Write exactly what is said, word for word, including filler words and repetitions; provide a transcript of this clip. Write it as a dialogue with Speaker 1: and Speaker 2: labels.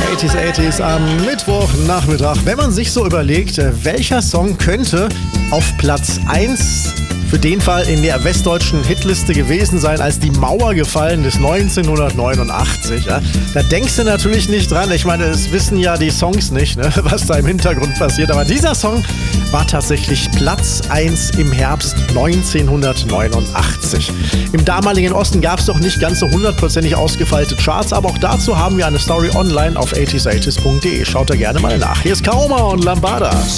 Speaker 1: achtziger achtziger am Mittwochnachmittag. Wenn man sich so überlegt, welcher Song könnte auf Platz eins für den Fall in der westdeutschen Hitliste gewesen sein, als die Mauer gefallen ist, neunzehnhundertneunundachtzig. Ja? Da denkst du natürlich nicht dran. Ich meine, es wissen ja die Songs nicht, ne, was da im Hintergrund passiert. Aber dieser Song war tatsächlich Platz eins im Herbst neunzehnhundertneunundachtzig. Im damaligen Osten gab es doch nicht ganz so hundertprozentig ausgefeilte Charts, aber auch dazu haben wir eine Story online auf achtziger achtziger punkt de. Schaut da gerne mal nach. Hier ist Kaoma und Lambada.